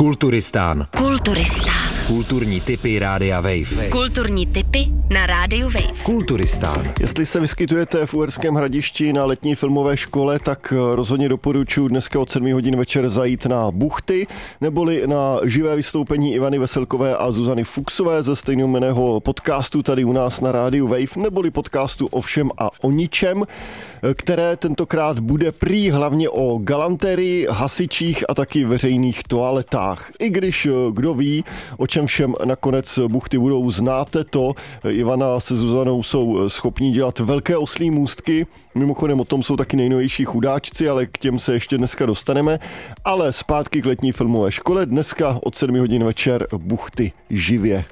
Kulturistán. Kulturistán. Kulturní tipy Rádia Wave. Kulturní tipy na Rádiu Wave. Kulturistán. Jestli se vyskytujete v Uherském Hradišti na letní filmové škole, tak rozhodně doporučuji dneska od 7 hodin večer zajít na Buchty, neboli na živé vystoupení Ivany Veselkové a Zuzany Fuchsové ze stejnojmenného podcastu tady u nás na Rádiu Wave, neboli podcastu O všem a o ničem, které tentokrát bude prý hlavně o galanterii, hasičích a taky veřejných toaletách. I když kdo ví, o čem všem nakonec Buchty budou, znáte to. Ivana se Zuzanou jsou schopní dělat velké oslí můstky. Mimochodem o tom jsou taky nejnovější chudáčci, ale k těm se ještě dneska dostaneme. Ale zpátky k letní filmové škole. Dneska od 7 hodin večer Buchty živě.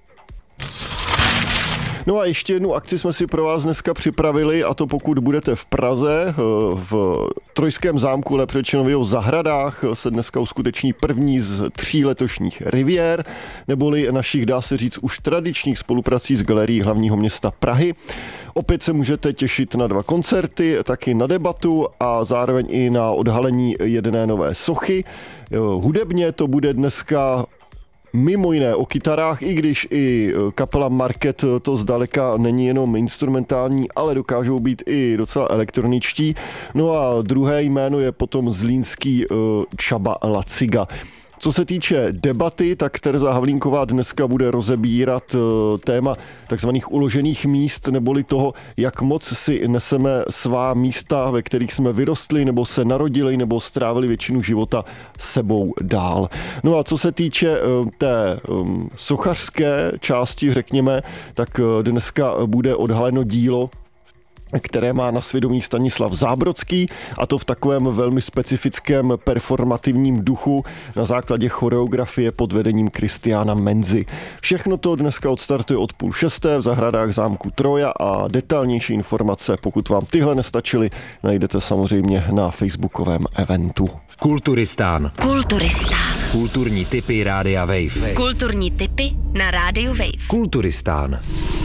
No a ještě jednu akci jsme si pro vás dneska připravili, a to pokud budete v Praze, v Trojském zámku, lépe řečeno v jeho zahradách, se dneska uskuteční první z 3 letošních riviér, neboli našich, dá se říct, už tradičních spoluprací s Galerií hlavního města Prahy. Opět se můžete těšit na 2 koncerty, taky na debatu a zároveň i na odhalení jedné nové sochy. Hudebně to bude dneska mimo jiné o kytarách, i když i kapela Market to zdaleka není jenom instrumentální, ale dokážou být i docela elektroničtí. No a druhé jméno je potom zlínský Csaba Laciga. Co se týče debaty, tak Tereza Havlínková dneska bude rozebírat téma takzvaných uložených míst, neboli toho, jak moc si neseme svá místa, ve kterých jsme vyrostli, nebo se narodili, nebo strávili většinu života sebou dál. No a co se týče té sochařské části, řekněme, tak dneska bude odhaleno dílo, které má na svědomí Stanislav Zábrodský, a to v takovém velmi specifickém performativním duchu na základě choreografie pod vedením Kristiána Menzy. Všechno to dneska odstartuje od 5:30 v zahradách zámku Troja a detailnější informace, pokud vám tyhle nestačily, najdete samozřejmě na facebookovém eventu. Kulturistán. Kulturistán. Kulturní tipy Rádia Wave. Kulturní tipy na Rádiu Wave. Kulturistán.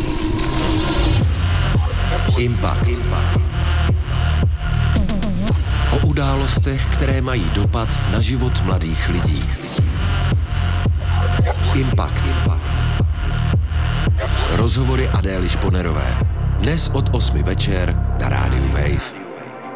Impact. O událostech, které mají dopad na život mladých lidí. Impact. Rozhovory Adély Šponerové. Dnes od 8 večer na Rádiu Wave.